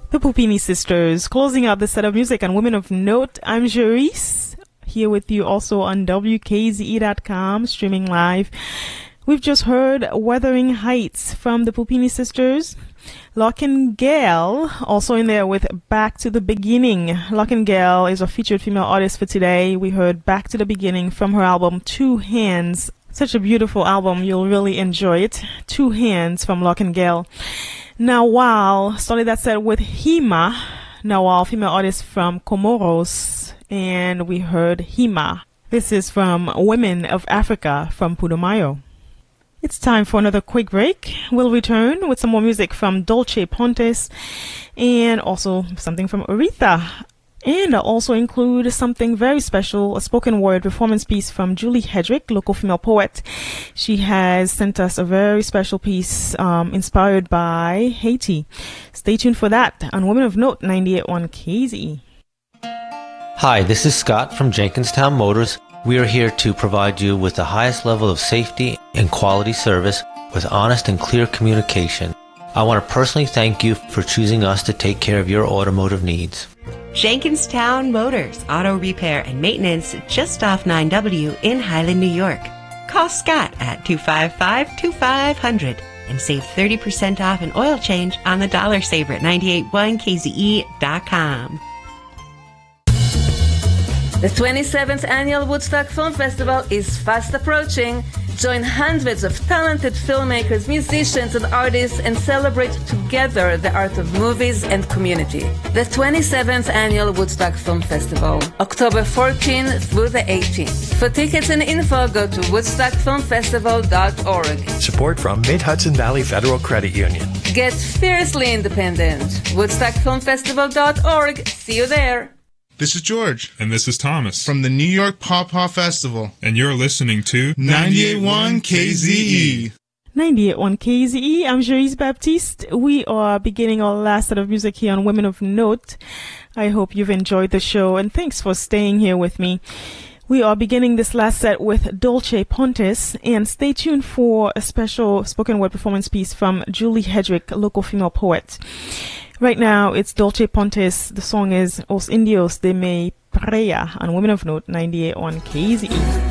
The Pupini Sisters, closing out this set of music on Women of Note. I'm Jerice, here with you also on WKZE.com, streaming live. We've just heard Wuthering Heights from the Pupini Sisters. Lock and Gale, also in there with Back to the Beginning. Lock and Gale is a featured female artist for today. We heard Back to the Beginning from her album Two Hands. Such a beautiful album. You'll really enjoy it. Two Hands from Lock and Gale. Nawal started that set with Hima. Nawal, female artist from Comoros. And we heard Hima. This is from Women of Africa from Putumayo. It's time for another quick break. We'll return with some more music from Dolce Pontes and also something from Aretha. And I'll also include something very special, a spoken word performance piece from Julie Hedrick, local female poet. She has sent us a very special piece inspired by Haiti. Stay tuned for that on Women of Note 98.1 KZE. Hi, this is Scott from Jenkinstown Motors. We are here to provide you with the highest level of safety and quality service with honest and clear communication. I want to personally thank you for choosing us to take care of your automotive needs. Jenkinstown Motors, auto repair and maintenance just off 9W in Highland, New York. Call Scott at 255-2500 and save 30% off an oil change on the Dollar Saver at 981kze.com. The 27th Annual Woodstock Film Festival is fast approaching. Join hundreds of talented filmmakers, musicians, and artists and celebrate together the art of movies and community. The 27th Annual Woodstock Film Festival, October 14th through the 18th. For tickets and info, go to woodstockfilmfestival.org. Support from Mid-Hudson Valley Federal Credit Union. Get fiercely independent. woodstockfilmfestival.org. See you there. This is George. And this is Thomas. From the New York Pawpaw Festival. And you're listening to 98.1 KZE. 98.1 KZE. I'm Jerice Baptiste. We are beginning our last set of music here on Women of Note. I hope you've enjoyed the show, and thanks for staying here with me. We are beginning this last set with Dolce Pontes, and stay tuned for a special spoken word performance piece from Julie Hedrick, a local female poet. Right now, it's Dolce Pontes. The song is Os Indios de Mi Praia on Women of Note 98.1 KZE.